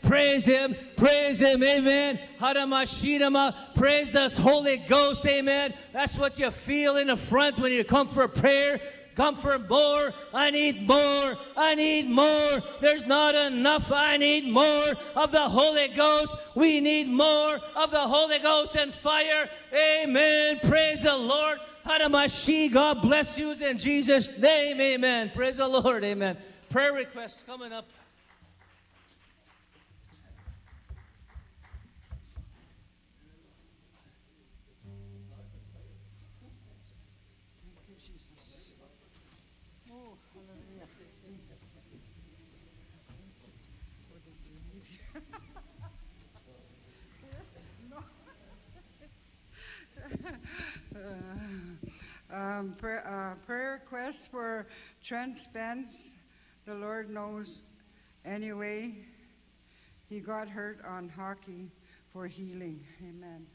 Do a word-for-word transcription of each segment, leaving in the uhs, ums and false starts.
Praise Him. Praise Him. Amen. Haramashirama. Praise the Holy Ghost. Amen. That's what you feel in the front when you come for prayer. Come for more. I need more. I need more. There's not enough. I need more of the Holy Ghost. We need more of the Holy Ghost and fire. Amen. Praise the Lord. Hadamashi. God bless you in Jesus' name. Amen. Praise the Lord. Amen. Prayer requests coming up. Um, prayer, uh, prayer requests for Trent Spence. The Lord knows anyway. He got hurt on hockey for healing. Amen.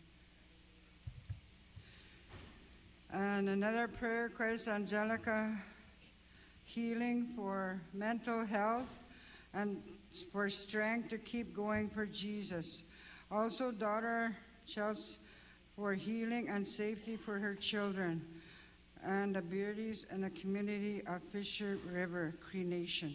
And another prayer request, Angelica, healing for mental health and for strength to keep going for Jesus. Also, daughter Chelsea, for healing and safety for her children and the Beardies and the community of Fisher River Cree Nation.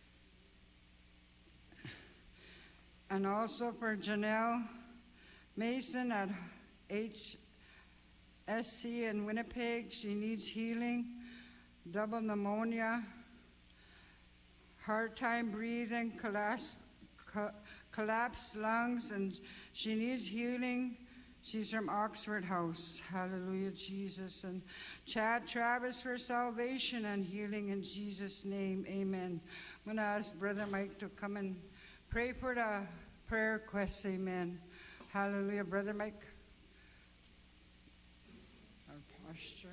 And also for Janelle Mason at H S C in Winnipeg. She needs healing, double pneumonia, hard time breathing, collapse, co collapsed lungs, and she needs healing. She's from Oxford House. Hallelujah, Jesus. And Chad Travis for salvation and healing in Jesus' name. Amen. I'm going to ask Brother Mike to come and pray for the prayer requests. Amen. Hallelujah. Brother Mike. Our posture.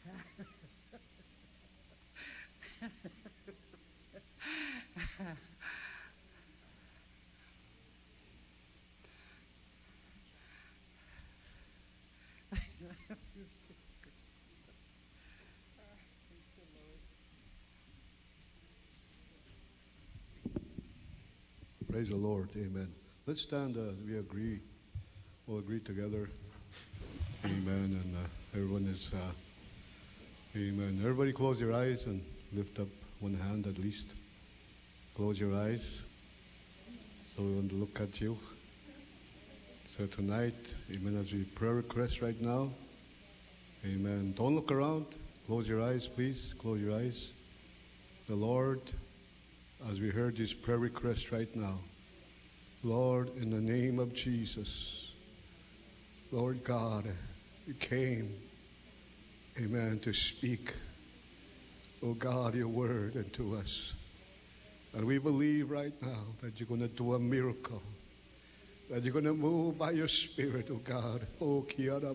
Praise the Lord. Amen. Let's stand as we agree. We'll agree together. Amen. And uh, everyone is, uh, amen. Everybody close your eyes and lift up one hand at least. Close your eyes. So we want to look at you. So tonight, amen, as we prayer request right now, amen. Don't look around. Close your eyes, please. Close your eyes. The Lord, as we heard this prayer request right now, Lord, in the name of Jesus, Lord God, you came, amen, to speak, oh God, your word unto us. And we believe right now that you're going to do a miracle, that you're going to move by your Spirit, oh God. Oh,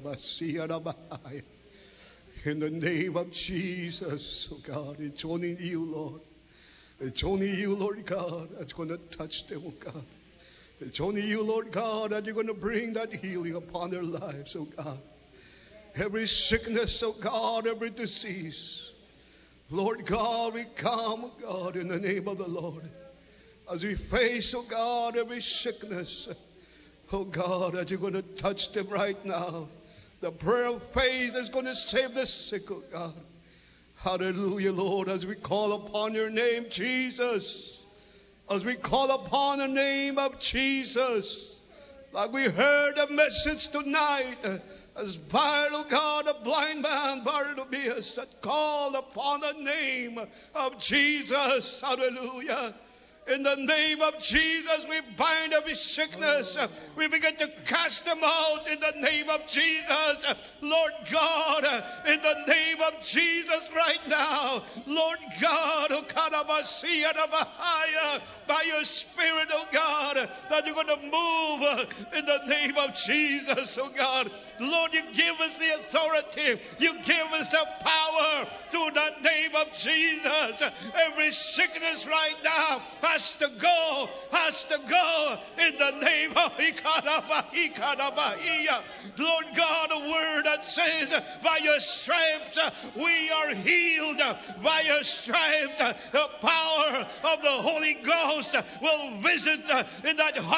in the name of Jesus, oh God, it's only you, Lord. It's only you, Lord God, that's going to touch them, oh God. It's only you, Lord God, that you're going to bring that healing upon their lives, oh God. Every sickness, oh God, every disease. Lord God, we come, oh God, in the name of the Lord. As we face, oh God, every sickness, oh God, that you're going to touch them right now. The prayer of faith is going to save the sick, oh God. Hallelujah, Lord, as we call upon your name, Jesus. As we call upon the name of Jesus. Like we heard a message tonight, as Bartimaeus, God, a blind man, Bartimaeus, that called upon the name of Jesus. Hallelujah. In the name of Jesus, we bind every sickness. We begin to cast them out in the name of Jesus. Lord God, in the name of Jesus right now. Lord God, by your Spirit, oh God, that you're going to move in the name of Jesus, oh God. Lord, you give us the authority. You give us the power through the name of Jesus. Every sickness right now has to go, has to go in the name of Lord God, a word that says, by your stripes we are healed. By your stripes the power of the Holy Ghost will visit in that